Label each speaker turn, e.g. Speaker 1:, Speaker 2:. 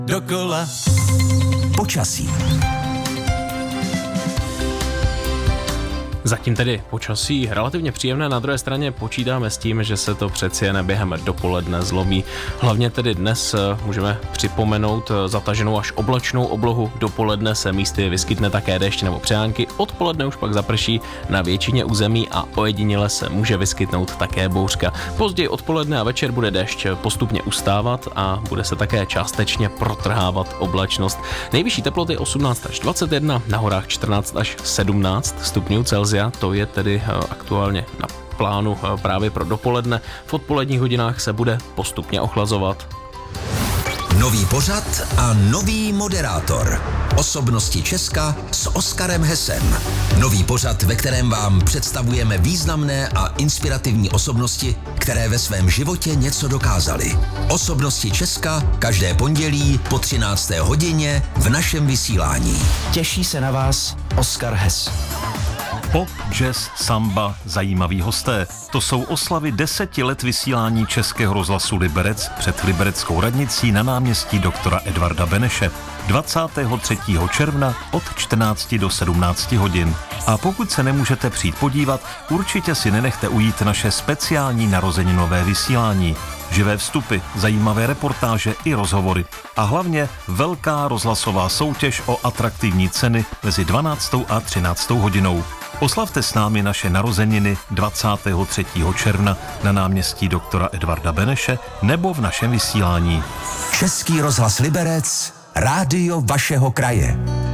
Speaker 1: Dokola.
Speaker 2: Počasí.
Speaker 3: Zatím tedy počasí relativně příjemné, na druhé straně počítáme s tím, že se to přeci jen během dopoledne zlomí. Hlavně tedy dnes můžeme připomenout zataženou až oblačnou oblohu, dopoledne se místy vyskytne také déšť nebo přejánky, odpoledne už pak zaprší na většině území a ojediněle se může vyskytnout také bouřka. Později odpoledne a večer bude déšť postupně ustávat a bude se také částečně protrhávat oblačnost. Nejvyšší teploty 18 až 21, na horách 14 až 17 stupňů Celsia. To je tedy aktuálně na plánu právě pro dopoledne. V odpoledních hodinách se bude postupně ochlazovat.
Speaker 2: Nový pořad a nový moderátor. Osobnosti Česka s Oskarem Hessem. Nový pořad, ve kterém vám představujeme významné a inspirativní osobnosti, které ve svém životě něco dokázaly. Osobnosti Česka každé pondělí po 13. hodině v našem vysílání.
Speaker 4: Těší se na vás Oskar Hess.
Speaker 5: Pop, jazz, samba, zajímaví hosté. To jsou oslavy 10 let vysílání Českého rozhlasu Liberec před libereckou radnicí na náměstí doktora Edvarda Beneše 23. června od 14 do 17 hodin. A pokud se nemůžete přijít podívat, určitě si nenechte ujít naše speciální narozeninové vysílání. Živé vstupy, zajímavé reportáže i rozhovory. A hlavně velká rozhlasová soutěž o atraktivní ceny mezi 12. a 13. hodinou. Oslavte s námi naše narozeniny 23. června na náměstí doktora Edvarda Beneše nebo v našem vysílání.
Speaker 2: Český rozhlas Liberec, rádio vašeho kraje.